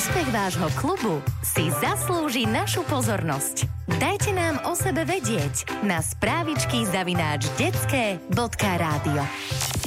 Úspech vášho klubu si zaslúži našu pozornosť. Dajte nám o sebe vedieť na správičky@detske.radio.